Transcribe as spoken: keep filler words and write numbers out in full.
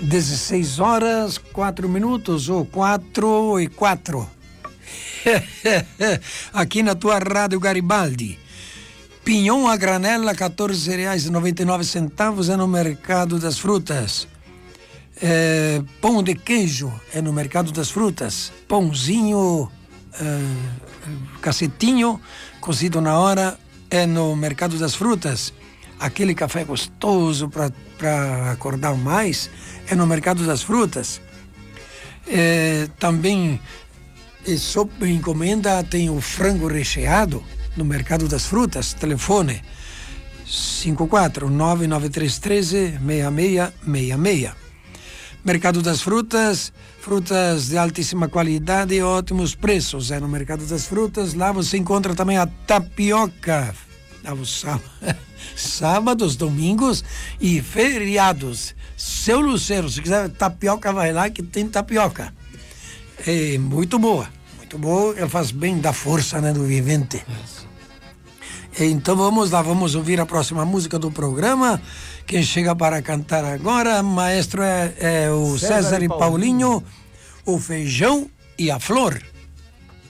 dezesseis horas, quatro minutos, ou quatro e quatro. Aqui na tua Rádio Garibaldi. Pinhão a granela, quatorze reais e noventa e nove centavos, é no Mercado das Frutas. É, pão de queijo é no Mercado das Frutas. Pãozinho, é, cacetinho, cozido na hora, é no Mercado das Frutas. Aquele café gostoso para acordar mais é no Mercado das Frutas. É, também, sob encomenda, tem o frango recheado no Mercado das Frutas. Telefone cinco quatro nove nove três um três seis seis seis seis. Mercado das Frutas, frutas de altíssima qualidade e ótimos preços. É no Mercado das Frutas. Lá você encontra também a tapioca. Aos sábados, domingos e feriados. Seu Lucero, se quiser tapioca, vai lá que tem tapioca. É muito boa, muito boa. Ela faz bem da força, né, do vivente. Então vamos lá, vamos ouvir a próxima música do programa. Quem chega para cantar agora, maestro, é, é o César, César e Paulinho, Paulinho, o Feijão e a Flor.